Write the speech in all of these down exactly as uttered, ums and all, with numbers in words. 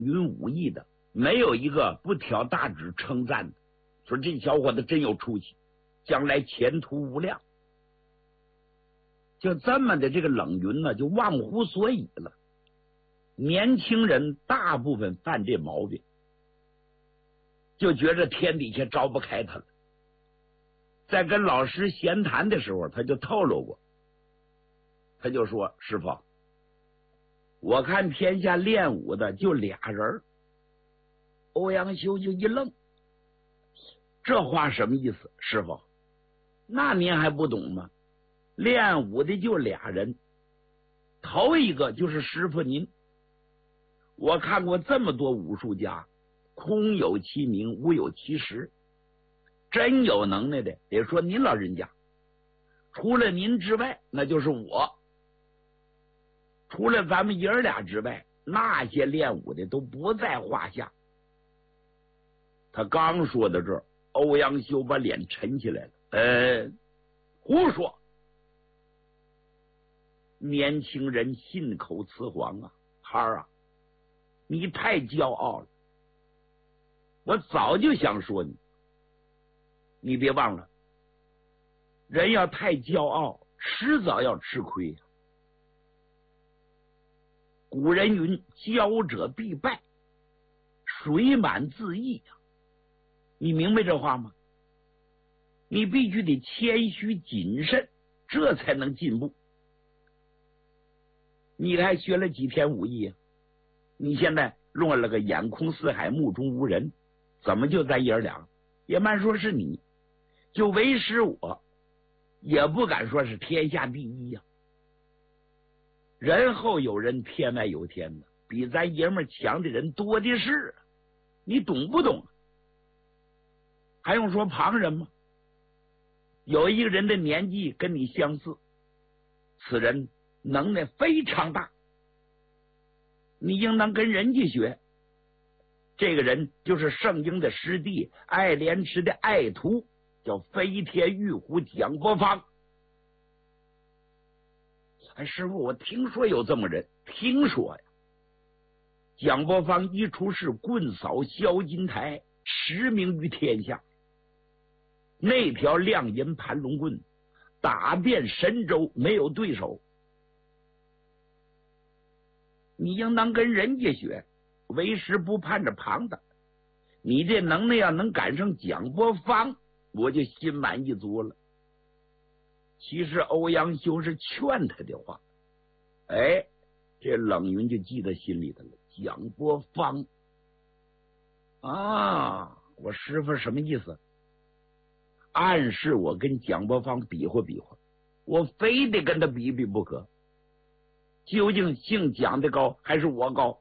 云武艺的，没有一个不挑大指称赞的，说这小伙子真有出息，将来前途无量。就这么的，这个冷云呢就忘乎所以了。年轻人大部分犯这毛病，就觉着天底下招不开他了。在跟老师闲谈的时候，他就透露过，他就说：“师傅，我看天下练武的就俩人。”欧阳修就一愣，这话什么意思？师傅，那您还不懂吗？练武的就俩人，头一个就是师傅您。我看过这么多武术家，空有其名，无有其实。真有能耐的，得说您老人家。除了您之外，那就是我。除了咱们爷儿俩之外，那些练武的都不在话下。他刚说到这儿，欧阳修把脸沉起来了。呃，胡说！年轻人信口雌黄啊，孩儿啊，你太骄傲了。我早就想说你，你别忘了，人要太骄傲，迟早要吃亏。古人云：骄者必败，水满自溢呀。你明白这话吗？你必须得谦虚谨慎，这才能进步。你还学了几天武艺啊？你现在落了个眼空四海，目中无人，怎么就咱爷儿俩？也慢说是你，就为师我，也不敢说是天下第一呀、啊。人后有人，天外有天呢，比咱爷们强的人多的是，你懂不懂？还用说旁人吗？有一个人的年纪跟你相似，此人能耐非常大，你应当跟人家学。这个人就是圣婴的师弟，爱莲池的爱徒，叫飞天玉壶蒋伯方。哎，师傅，我听说有这么人，听说呀。蒋伯方一出世，棍扫萧金台，驰名于天下。那条亮银盘龙棍打遍神州，没有对手。你应当跟人家学，为师不盼着旁的。你这能耐要能赶上蒋伯方，我就心满意足了。其实欧阳修是劝他的话，哎，这冷云就记在心里头了。蒋伯方啊，我师傅什么意思？暗示我跟蒋伯方比划比划，我非得跟他比比不可。究竟姓蒋的高还是我高？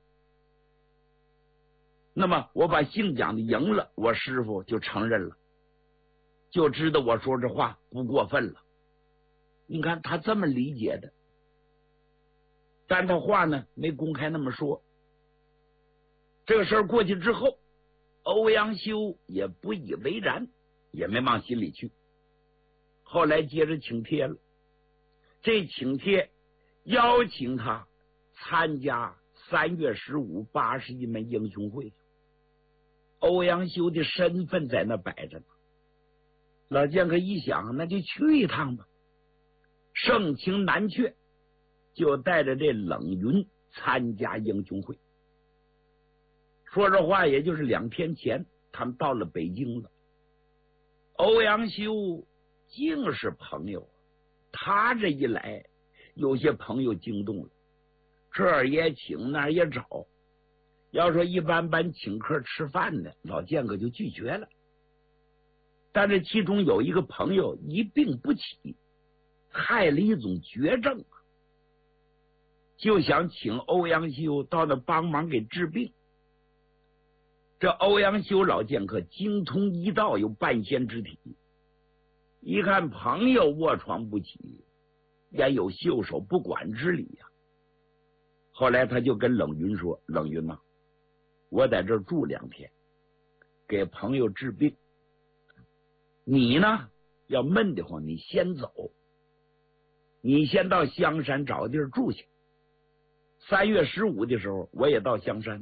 那么我把姓蒋的赢了，我师傅就承认了，就知道我说这话不过分了。你看他这么理解的，但他话呢没公开那么说。这个事儿过去之后，欧阳修也不以为然，也没往心里去。后来接着请帖了，这请帖邀请他参加三月十五八十一门英雄会。欧阳修的身份在那摆着呢。老剑客一想，那就去一趟吧。盛情难却，就带着这冷云参加英雄会。说这话也就是两天前，他们到了北京了。欧阳修竟是朋友，他这一来，有些朋友惊动了，这儿也请，那儿也找。要说一般般请客吃饭的，老剑客就拒绝了。但这其中有一个朋友一病不起，害了一种绝症，就想请欧阳修到那帮忙给治病。这欧阳修老剑客精通医道，有半仙之体，一看朋友卧床不起，也有袖手不管之理呀、啊。后来他就跟冷云说：“冷云呐、啊，我在这儿住两天，给朋友治病。你呢，要闷得慌，你先走，你先到香山找地儿住去。三月十五的时候，我也到香山，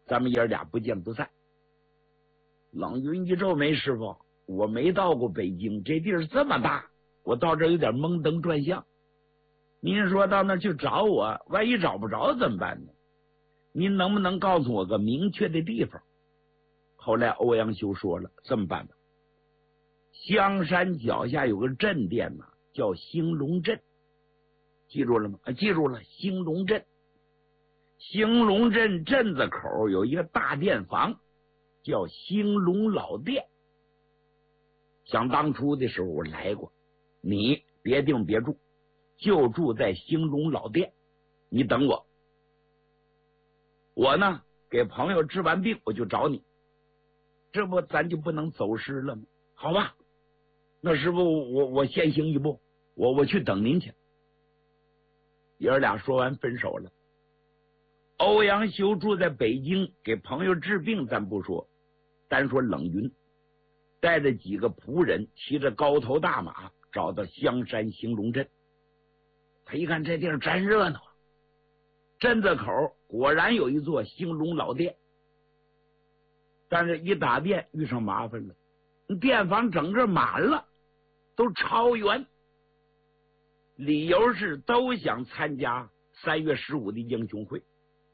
咱们爷俩不见不散。冷云一皱眉，师傅，我没到过北京，这地儿这么大，我到这儿有点懵登转向。您说到那儿去找我，万一找不着怎么办呢？您能不能告诉我个明确的地方？后来欧阳修说了，这么办吧，香山脚下有个镇店呢，叫兴隆镇，记住了吗？啊，记住了，兴隆镇。兴隆镇镇子口有一个大店房，叫兴隆老店。想当初的时候我来过，你别定别住，就住在兴隆老店，你等我。我呢，给朋友治完病，我就找你，这不咱就不能走失了吗？好吧，那师傅，我我先行一步，我我去等您去。爷儿俩说完分手了。欧阳修住在北京，给朋友治病咱不说，单说冷云带着几个仆人，骑着高头大马找到香山兴隆镇。他一看这地儿真热闹，镇子口果然有一座兴隆老店，但是一打店遇上麻烦了，店房整个满了，都超员，理由是都想参加三月十五的英雄会，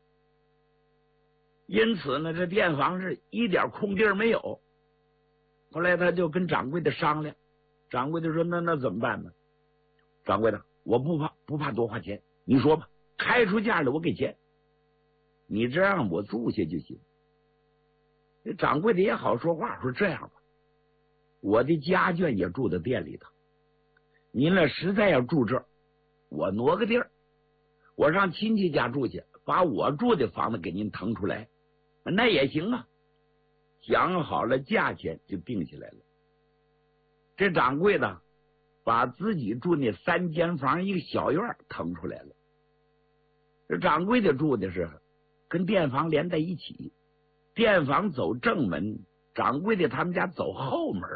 因此呢，这店房是一点空地儿没有。后来他就跟掌柜的商量，掌柜的说：“那那怎么办呢？”掌柜的，我不怕不怕多花钱，你说吧，开出价来我给钱，你这让我住下就行。这掌柜的也好说话，说这样吧，我的家眷也住在店里头，您呢实在要住这儿，我挪个地儿，我上亲戚家住去，把我住的房子给您腾出来，那也行啊。讲好了价钱就定下来了。这掌柜的把自己住那三间房一个小院腾出来了。这掌柜的住的是跟店房连在一起，店房走正门，掌柜的他们家走后门。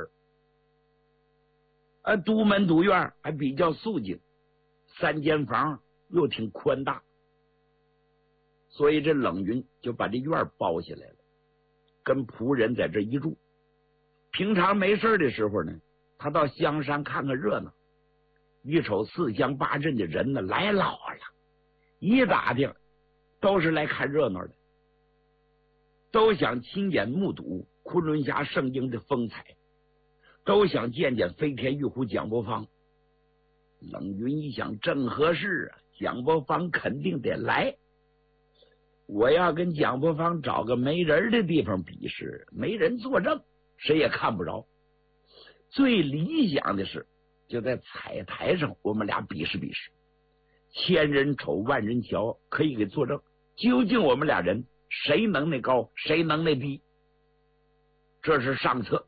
啊，独门独院还比较肃静，三间房又挺宽大，所以这冷云就把这院包下来了，跟仆人在这一住。平常没事的时候呢，他到香山看看热闹，一瞅四乡八镇的人呢来老了，一打听都是来看热闹的，都想亲眼目睹昆仑峡圣婴的风采，都想见见飞天玉壶蒋伯方。冷云一想，正合适啊，蒋伯方肯定得来，我要跟蒋伯方找个没人的地方比试，没人作证，谁也看不着。最理想的是就在彩台上我们俩比试比试，千人瞅万人瞧，可以给作证，究竟我们俩人谁能耐高，谁能耐低，这是上策。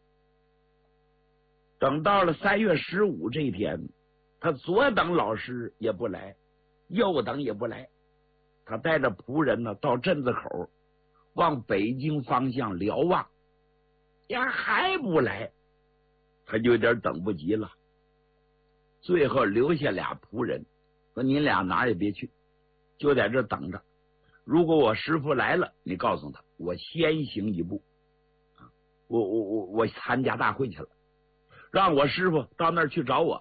等到了三月十五这一天，他左等老师也不来，右等也不来，他带着仆人呢到镇子口，往北京方向瞭望，呀还不来，他就有点等不及了。最后留下俩仆人，说：“您俩哪也别去，就在这等着。如果我师父来了，你告诉他，我先行一步，我我我我参加大会去了，让我师父到那儿去找我。”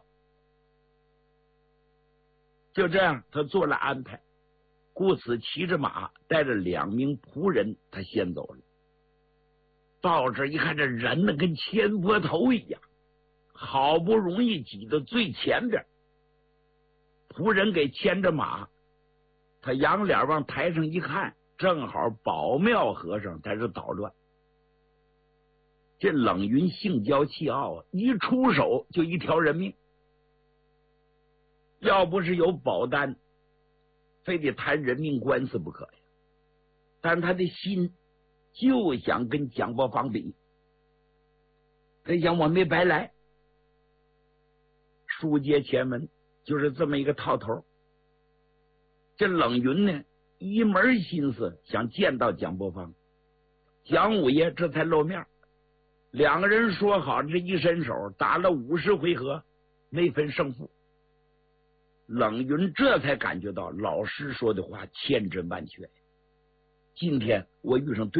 就这样，他做了安排。故此骑着马，带着两名仆人，他先走了。到这一看，这人呢跟千波头一样，好不容易挤到最前边，仆人给牵着马，他仰脸往台上一看，正好宝庙和尚在这捣乱。这冷云性骄气傲啊，一出手就一条人命，要不是有保单，非得谈人命官司不可呀。但他的心就想跟蒋伯方比，他想我没白来。书接前文，就是这么一个套头。这冷云呢，一门心思想见到蒋伯方，蒋五爷这才露面。两个人说好，这一伸手打了五十回合，没分胜负。冷云这才感觉到老师说的话千真万确。 今天我遇上对